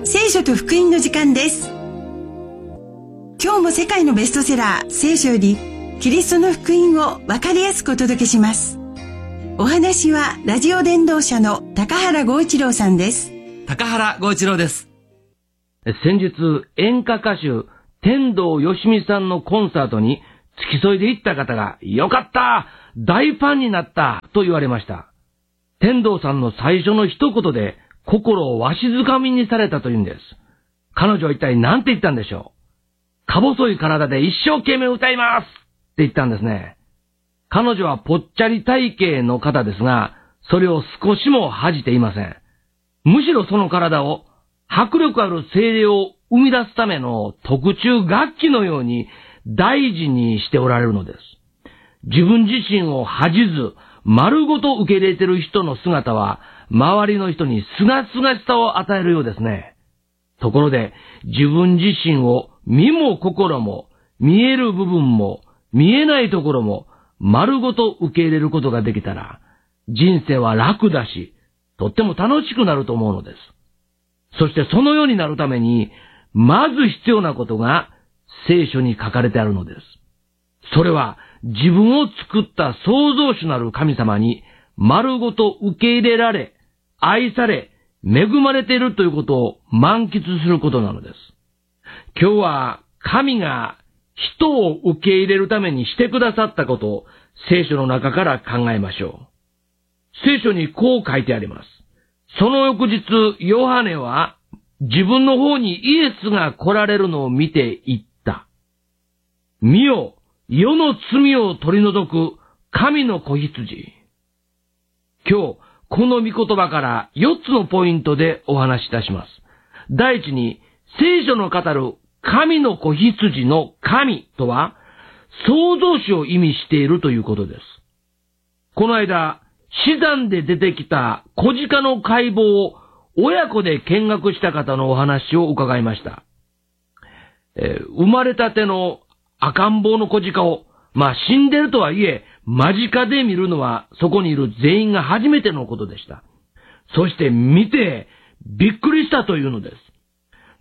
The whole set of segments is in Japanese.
聖書と福音の時間です。今日も世界のベストセラー聖書よりキリストの福音を分かりやすくお届けします。お話はラジオ伝道者の高原剛一郎さんです。 高原剛一郎です。 先日演歌歌手天童よしみさんのコンサートに付き添いで行った方が、よかった、大ファンになったと言われました。天童さんの最初の一言で心をわしづかみにされたというんです。彼女は一体何て言ったんでしょう。か細い体で一生懸命歌いますって言ったんですね。彼女はぽっちゃり体型の方ですが、それを少しも恥じていません。むしろその体を迫力ある声量を生み出すための特注楽器のように大事にしておられるのです。自分自身を恥じず丸ごと受け入れている人の姿は周りの人にすがすがしさを与えるようですね。ところで自分自身を身も心も見える部分も見えないところも丸ごと受け入れることができたら人生は楽だしとっても楽しくなると思うのです。そしてそのようになるためにまず必要なことが聖書に書かれてあるのです。それは自分を作った創造主なる神様に丸ごと受け入れられ、愛され、恵まれているということを満喫することなのです。今日は神が人を受け入れるためにしてくださったことを聖書の中から考えましょう。聖書にこう書いてあります。その翌日、ヨハネは自分の方にイエスが来られるのを見て言った。見よ、世の罪を取り除く神の子羊。今日、この御言葉から4つのポイントでお話しいたします。第一に、聖書の語る神の子羊の神とは、創造主を意味しているということです。この間、死産で出てきた子鹿の解剖を親子で見学した方のお話を伺いました。生まれたての赤ん坊の子鹿を、死んでるとはいえ、間近で見るのはそこにいる全員が初めてのことでした。そして見てびっくりしたというのです。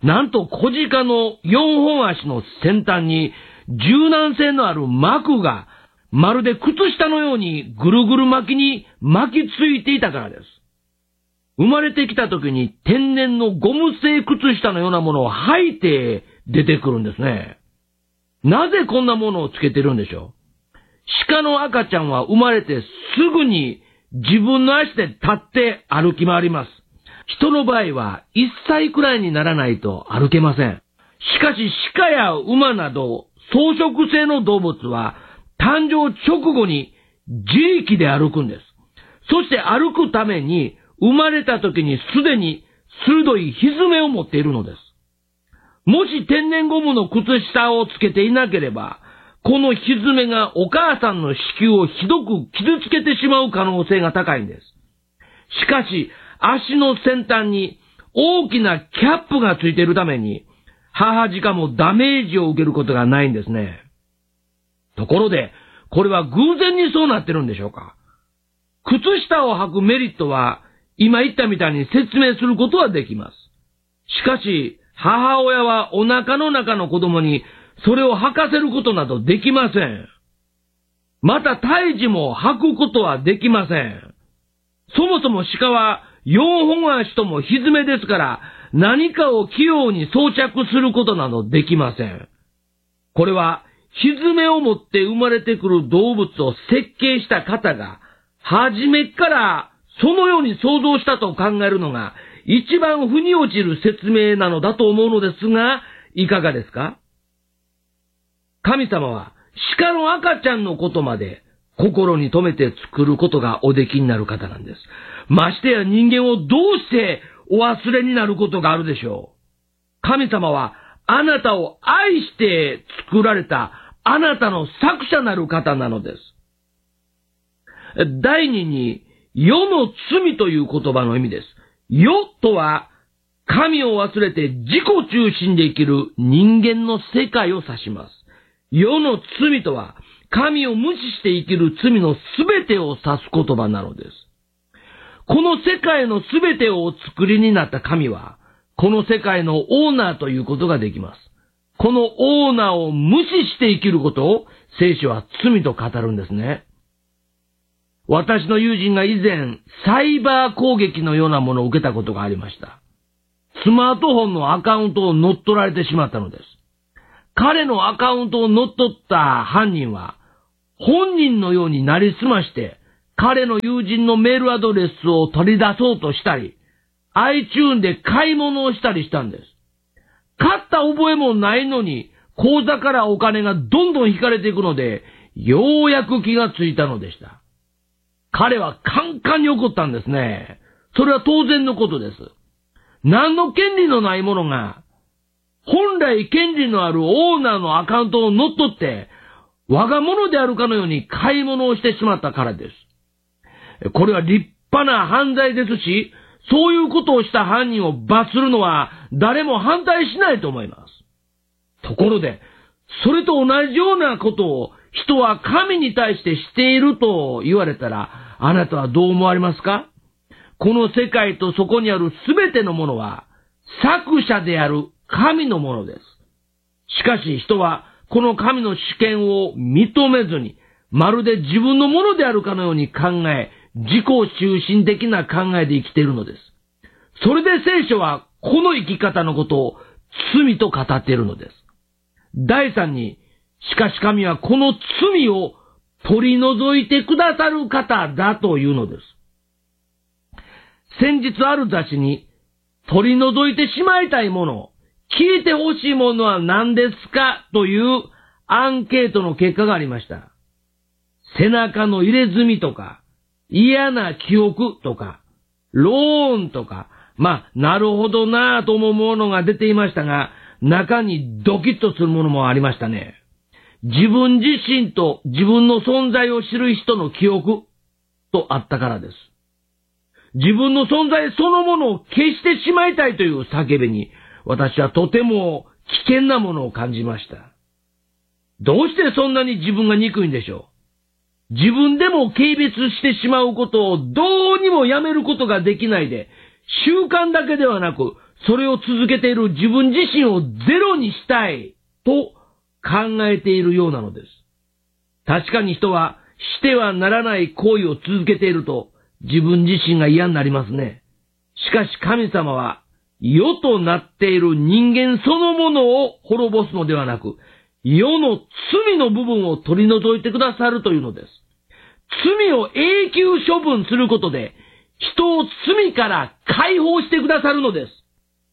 なんと小鹿の4本足の先端に柔軟性のある膜がまるで靴下のようにぐるぐる巻きに巻きついていたからです。生まれてきた時に天然のゴム製靴下のようなものを履いて出てくるんですね。なぜこんなものをつけてるんでしょう。鹿の赤ちゃんは生まれてすぐに自分の足で立って歩き回ります。人の場合は1歳くらいにならないと歩けません。しかし鹿や馬など草食性の動物は誕生直後に自力で歩くんです。そして歩くために生まれた時にすでに鋭い蹄を持っているのです。もし天然ゴムの靴下をつけていなければ、この蹄がお母さんの子宮をひどく傷つけてしまう可能性が高いんです。しかし、足の先端に大きなキャップがついているために、母鹿もダメージを受けることがないんですね。ところで、これは偶然にそうなってるんでしょうか。靴下を履くメリットは、今言ったみたいに説明することはできます。しかし、母親はお腹の中の子供にそれを履かせることなどできません。また胎児も履くことはできません。そもそも鹿は4本足とも蹄ですから何かを器用に装着することなどできません。これは蹄を持って生まれてくる動物を設計した方が初めからそのように想像したと考えるのが一番腑に落ちる説明なのだと思うのですが、いかがですか？神様は鹿の赤ちゃんのことまで心に留めて作ることがおできになる方なんです。ましてや人間をどうしてお忘れになることがあるでしょう。神様はあなたを愛して作られたあなたの作者なる方なのです。第二に、世の罪という言葉の意味です。世とは、神を忘れて自己中心で生きる人間の世界を指します。世の罪とは、神を無視して生きる罪のすべてを指す言葉なのです。この世界のすべてをお作りになった神は、 この世界のオーナーということができます。このオーナーを無視して生きることを聖書は罪と語るんですね。私の友人が以前、サイバー攻撃のようなものを受けたことがありました。スマートフォンのアカウントを乗っ取られてしまったのです。彼のアカウントを乗っ取った犯人は、本人のようになりすまして、彼の友人のメールアドレスを取り出そうとしたり、iTunes で買い物をしたりしたんです。買った覚えもないのに、口座からお金がどんどん引かれていくので、ようやく気がついたのでした。彼はカンカンに怒ったんですね。それは当然のことです。何の権利のないものが、本来権利のあるオーナーのアカウントを乗っ取って、我が物であるかのように買い物をしてしまったからです。これは立派な犯罪ですし、そういうことをした犯人を罰するのは誰も反対しないと思います。ところで、それと同じようなことを人は神に対してしていると言われたら、あなたはどう思われますか？この世界とそこにあるすべてのものは作者である神のものです。しかし人はこの神の主権を認めずに、まるで自分のものであるかのように考え、自己中心的な考えで生きているのです。それで聖書はこの生き方のことを罪と語っているのです。第3に、しかし神はこの罪を取り除いてくださる方だというのです。先日ある雑誌に、取り除いてしまいたいもの、聞いてほしいものは何ですかというアンケートの結果がありました。背中の入れ墨とか、嫌な記憶とか、ローンとか、なるほどなぁと思うものが出ていましたが、中にドキッとするものもありましたね。自分自身と自分の存在を知る人の記憶とあったからです。自分の存在そのものを消してしまいたいという叫びに、私はとても危険なものを感じました。どうしてそんなに自分が憎いんでしょう。自分でも軽蔑してしまうことをどうにもやめることができないで、習慣だけではなく、それを続けている自分自身をゼロにしたいと考えているようなのです。確かに人はしてはならない行為を続けていると自分自身が嫌になりますね。しかし神様は世となっている人間そのものを滅ぼすのではなく、世の罪の部分を取り除いてくださるというのです。罪を永久処分することで人を罪から解放してくださるのです。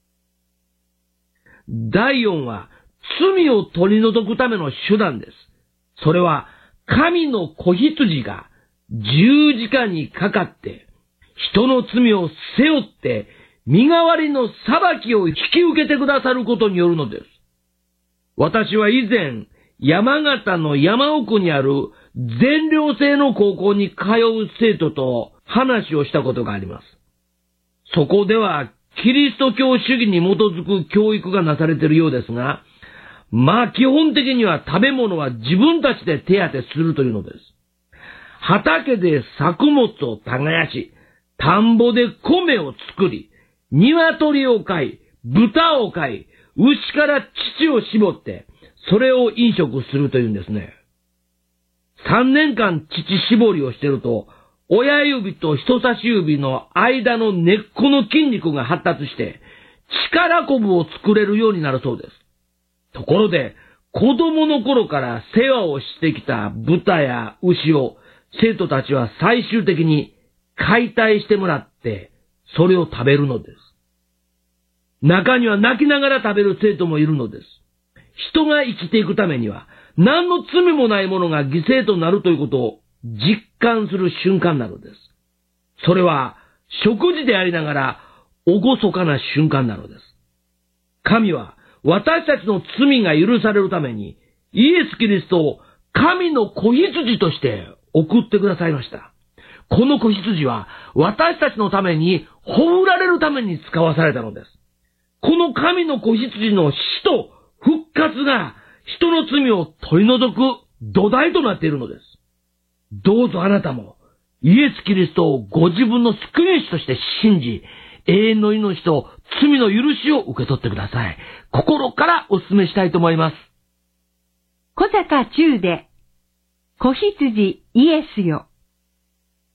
第4は罪を取り除くための手段です。それは神の子羊が十字架にかかって人の罪を背負って身代わりの裁きを引き受けてくださることによるのです。私は以前山形の山奥にある全寮制の高校に通う生徒と話をしたことがあります。そこではキリスト教主義に基づく教育がなされているようですが、基本的には食べ物は自分たちで手当てするというのです。畑で作物を耕し、田んぼで米を作り、鶏を飼い、豚を飼い、牛から乳を絞って、それを飲食するというんですね。3年間乳搾りをしていると、親指と人差し指の間の根っこの筋肉が発達して、力こぶを作れるようになるそうです。ところで、子供の頃から世話をしてきた豚や牛を生徒たちは最終的に解体してもらって、それを食べるのです。中には泣きながら食べる生徒もいるのです。人が生きていくためには、何の罪もないものが犠牲となるということを実感する瞬間なのです。それは食事でありながら厳かな瞬間なのです。神は私たちの罪が許されるためにイエス・キリストを神の子羊として送ってくださいました。この子羊は私たちのために葬られるために使わされたのです。この神の子羊の死と復活が人の罪を取り除く土台となっているのです。どうぞあなたもイエス・キリストをご自分の救い主として信じ、永遠の命と罪の許しを受け取ってください。心からお勧めしたいと思います。 小坂忠で、子羊イエスよ。